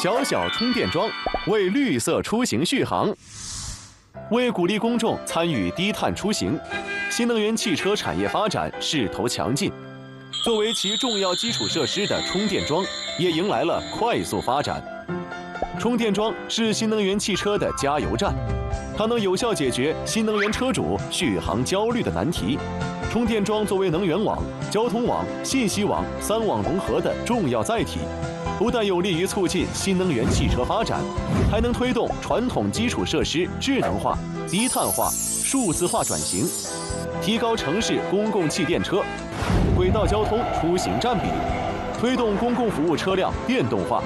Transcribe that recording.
小小充电桩为绿色出行续航。为鼓励公众参与低碳出行，新能源汽车产业发展势头强劲。作为其重要基础设施的充电桩，也迎来了快速发展。充电桩是新能源汽车的加油站，它能有效解决新能源车主续航焦虑的难题。充电桩作为能源网、交通网、信息网3网融合的重要载体，不但有利于促进新能源汽车发展，还能推动传统基础设施智能化、低碳化、数字化转型，提高城市公共汽电车、轨道交通出行占比，推动公共服务车辆电动化。